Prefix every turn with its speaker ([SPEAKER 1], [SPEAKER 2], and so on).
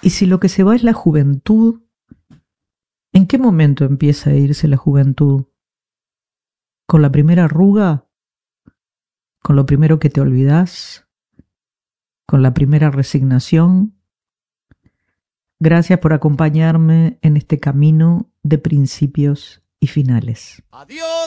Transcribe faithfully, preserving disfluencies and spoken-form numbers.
[SPEAKER 1] Y si lo que se va es la juventud, ¿en qué momento empieza a irse la juventud? ¿Con la primera arruga? ¿Con lo primero que te olvidás? ¿Con la primera resignación? Gracias por acompañarme en este camino de principios y finales.
[SPEAKER 2] Adiós.